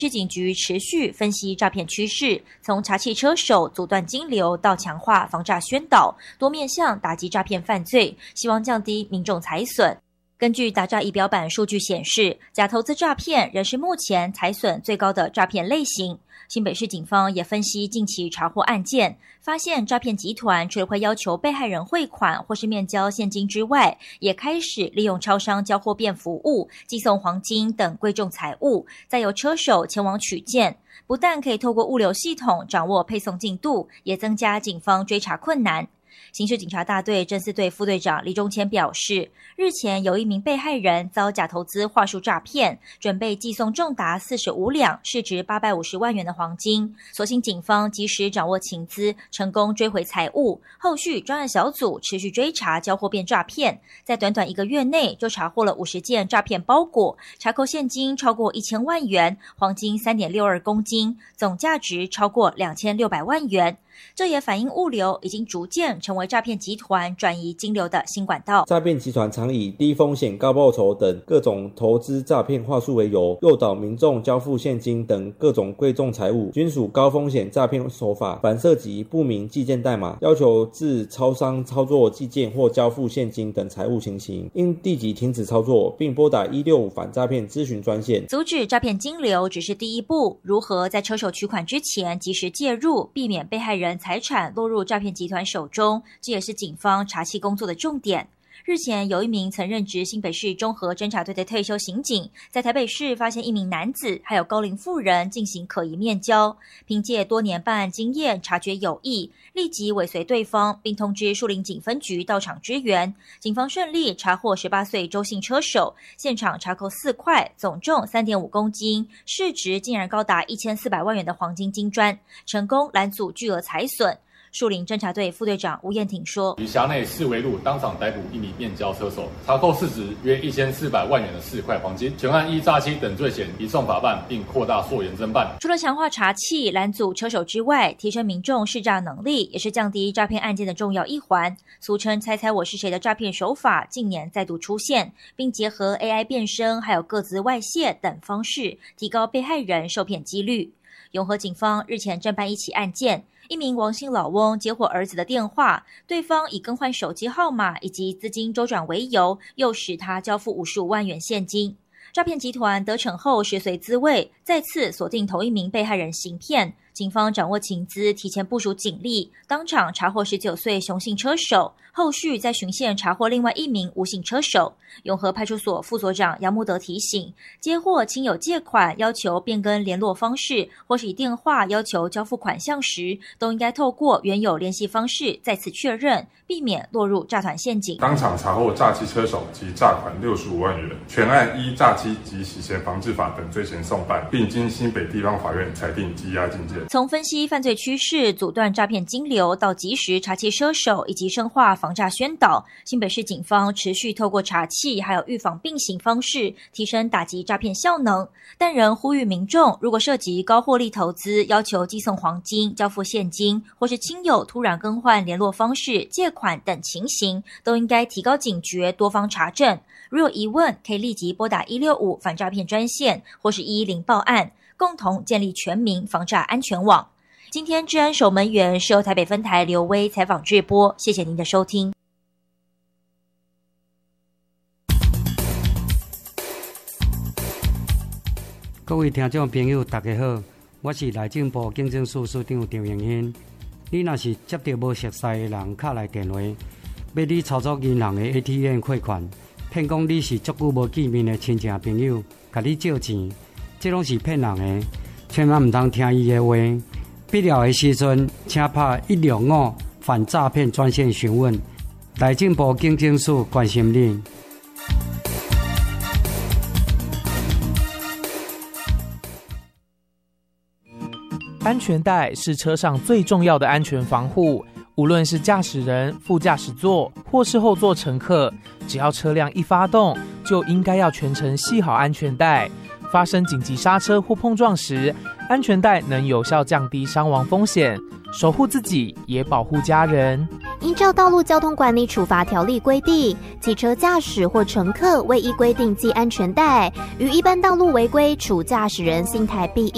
市警局持续分析诈骗趋势，从查缉车手、阻断金流到强化防诈宣导，多面向打击诈骗犯罪，希望降低民众财损。根据打诈仪表板数据显示，假投资诈骗仍是目前财损最高的诈骗类型。新北市警方也分析近期查获案件，发现诈骗集团除了会要求被害人汇款或是面交现金之外，也开始利用超商交货便服务寄送黄金等贵重财物，再由车手前往取件。不但可以透过物流系统掌握配送进度，也增加警方追查困难。刑事警察大队侦四队副队长李忠谦表示，日前有一名被害人遭假投资话术诈骗，准备寄送重达45两、市值850万元的黄金。所幸警方及时掌握情资，成功追回财物。后续专案小组持续追查交货变诈骗，在短短1个月内就查获了50件诈骗包裹，查扣现金超过1000万元，黄金3.62公斤，总价值超过2600万元。这也反映物流已经逐渐成为诈骗集团转移金流的新管道。 诈骗集团常以低风险高报酬等各种投资诈骗话术为由，诱导民众交付现金等各种贵重财物，均属高风险诈骗手法。凡涉及不明寄件代码、要求至超商操作寄件或交付现金等财务情形，应立即停止操作，并拨打165反诈骗咨询专线。 阻止诈骗金流只是第一步，如何在车手取款之前及时介入，避免被害人财产落入诈骗集团手中，这也是警方查缉工作的重点。日前，有一名曾任职新北市中和侦查队的退休刑警，在台北市发现一名男子还有高龄妇人进行可疑面交，凭借多年办案经验，察觉有异，立即尾随对方，并通知树林警分局到场支援。警方顺利查获18岁周姓车手，现场查扣4块，总重3.5公斤，市值竟然高达1400万元的黄金金砖，成功拦阻巨额财损。树林侦查队副队长吴彦挺说， 于辖内四围路当场逮捕一名面交车手，查扣市值约1400万元的4块黄金，全案依诈欺等罪嫌移送法办，并扩大溯源侦办。 除了强化查缉、拦阻车手之外，提升民众识诈能力，也是降低诈骗案件的重要一环。俗称猜猜我是谁的诈骗手法近年再度出现，并结合 AI 变声还有个资外泄等方式，提高被害人受骗几率。永和警方日前侦办一起案件，一名王姓老翁接获儿子的电话，对方以更换手机号码以及资金周转为由，诱使他交付55万元现金。诈骗集团得逞后食髓知味，再次锁定同一名被害人行骗。警方掌握情资，提前部署警力，当场查获19岁熊姓车手，后续在循线查获另外一名吴姓车手。永和派出所副所长杨木德提醒，接获亲友借款要求变更联络方式，或是以电话要求交付款项时，都应该透过原有联系方式再次确认，避免落入诈团陷阱。 当场查获诈欺车手及诈款65万元，全案依诈欺及洗钱防治法等罪嫌送办，并经新北地方法院裁定羁押禁见。 从分析犯罪趋势、阻断诈骗金流到及时查缉车手以及深化防诈宣导，新北市警方持续透过查缉还有预防并行方式，提升打击诈骗效能。但仍呼吁民众，如果涉及高获利投资，要求寄送黄金、交付现金，或是亲友突然更换联络方式、借款等情形，都应该提高警觉，多方查证。如有疑问，可以立即拨打165反诈骗专线或是110报案，共同建立全民防诈安全网。今天治安守门员是由台北分台刘威采访制播，谢谢您的收听。 各位听众朋友大家好，我是内政部警政署署长张永兴。你若是接到无熟悉的人敲来电话，要你操作银行的 ATM 汇款，骗讲你是足久无见面的亲戚朋友，甲你借钱，这拢是骗人的，千万唔通听伊的话。必要的时阵，请打165反诈骗专线询问。内政部警政署关心你。 安全带是车上最重要的安全防护，无论是驾驶人、副驾驶座或是后座乘客，只要车辆一发动，就应该要全程系好安全带。发生紧急刹车或碰撞时，安全带能有效降低伤亡风险，守护自己也保护家人。 依照《道路交通管理处罚条例》规定，汽车驾驶或乘客未依规定系安全带，于一般道路违规，处驾驶人新台币